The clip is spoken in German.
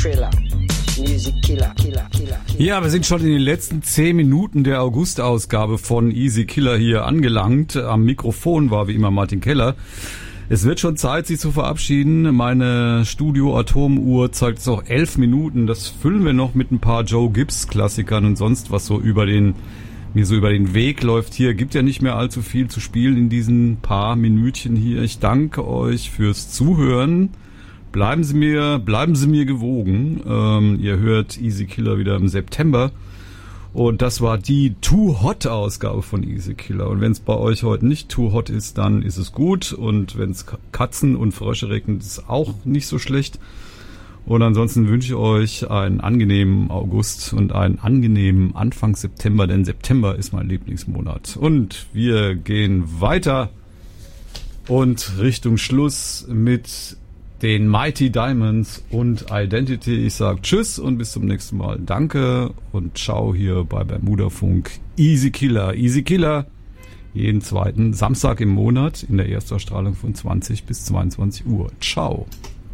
Thriller. Easy Killer. Ja, wir sind schon in den letzten 10 Minuten der August-Ausgabe von Easy Killer hier angelangt. Am Mikrofon war wie immer Martin Keller. Es wird schon Zeit, sich zu verabschieden. Meine Studio-Atomuhr zeigt es auch 11 Minuten. Das füllen wir noch mit ein paar Joe Gibbs-Klassikern und sonst was so über den Weg läuft hier. Gibt ja nicht mehr allzu viel zu spielen in diesen paar Minütchen hier. Ich danke euch fürs Zuhören. Bleiben Sie mir gewogen. Ihr hört Easy Killer wieder im September. Und das war die Too Hot Ausgabe von Easy Killer. Und wenn es bei euch heute nicht too hot ist, dann ist es gut. Und wenn es Katzen und Frösche regnet, ist es auch nicht so schlecht. Und ansonsten wünsche ich euch einen angenehmen August und einen angenehmen Anfang September, denn September ist mein Lieblingsmonat. Und wir gehen weiter und Richtung Schluss mit den Mighty Diamonds und Identity. Ich sage Tschüss und bis zum nächsten Mal. Danke und ciao hier bei Bermuda Funk. Easy Killer. Easy Killer. Jeden zweiten Samstag im Monat in der Erstausstrahlung von 20 bis 22 Uhr. Ciao.